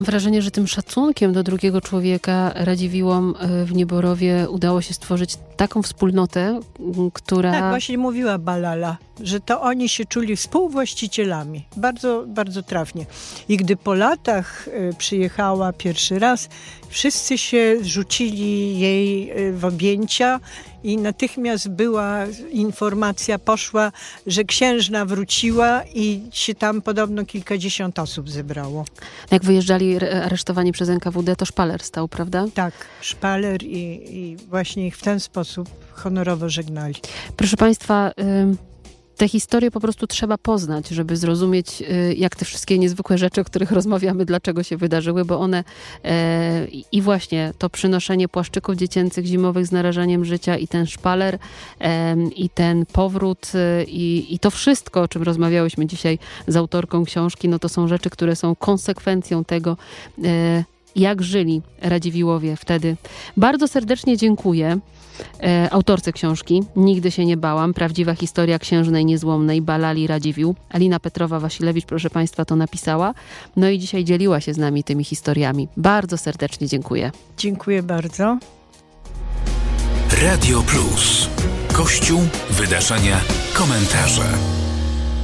Wrażenie, że tym szacunkiem do drugiego człowieka Radziwiłłom w Nieborowie udało się stworzyć taką wspólnotę, która... Tak, właśnie mówiła Balala, że to oni się czuli współwłaścicielami. Bardzo, bardzo trafnie. I gdy po latach przyjechała pierwszy raz, wszyscy się rzucili jej w objęcia i natychmiast była informacja, poszła, że księżna wróciła i się tam podobno kilkadziesiąt osób zebrało. Jak wyjeżdżali aresztowani przez NKWD, to szpaler stał, prawda? Tak, szpaler i właśnie ich w ten sposób honorowo żegnali. Proszę Państwa, te historie po prostu trzeba poznać, żeby zrozumieć, jak te wszystkie niezwykłe rzeczy, o których rozmawiamy, dlaczego się wydarzyły, bo one i właśnie to przynoszenie płaszczyków dziecięcych zimowych z narażaniem życia i ten szpaler i ten powrót i to wszystko, o czym rozmawiałyśmy dzisiaj z autorką książki, no to są rzeczy, które są konsekwencją tego, jak żyli Radziwiłłowie wtedy. Bardzo serdecznie dziękuję autorce książki Nigdy się nie bałam. Prawdziwa historia księżnej niezłomnej Balali Radziwiłł. Alina Petrowa-Wasilewicz, proszę Państwa, to napisała. No i dzisiaj dzieliła się z nami tymi historiami. Bardzo serdecznie dziękuję. Dziękuję bardzo. Radio Plus. Kościół, wydarzenia, komentarze.